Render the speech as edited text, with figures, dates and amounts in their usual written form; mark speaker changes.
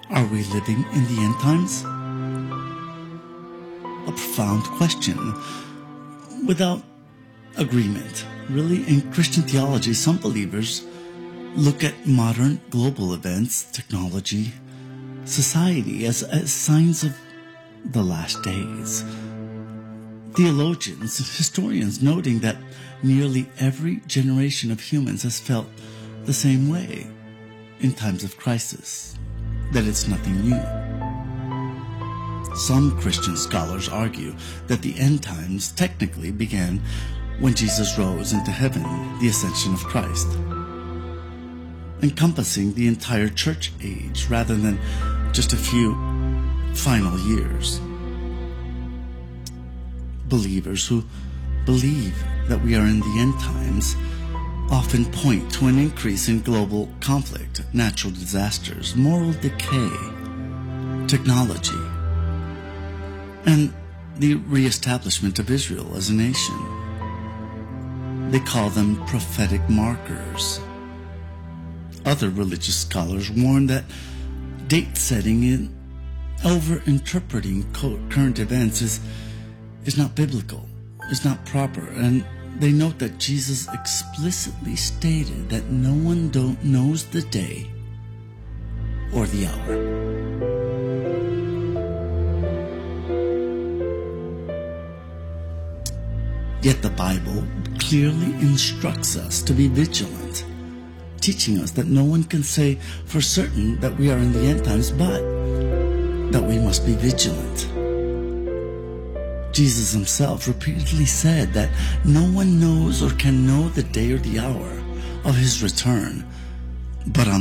Speaker 1: Are we living in the end times? A profound question without agreement. Really, in Christian theology, some believers look at modern global events, technology, society as signs of the last days. Theologians, historians noting that nearly every generation of humans has felt the same way in times of crisis, that it's nothing new. Some Christian scholars argue that the end times technically began when Jesus rose into heaven, the ascension of Christ, encompassing the entire church age rather than just a few final years. Believers who believe that we are in the end times often point to an increase in global conflict, natural disasters, moral decay, technology, and the reestablishment of Israel as a nation. They call them prophetic markers. Other religious scholars warn that date setting and over-interpreting current events is not biblical, is not proper, and they note that Jesus explicitly stated that no one knows the day or the hour. Yet the Bible clearly instructs us to be vigilant, teaching us that no one can say for certain that we are in the end times, but that we must be vigilant. Jesus himself repeatedly said that no one knows or can know the day or the hour of his return, but on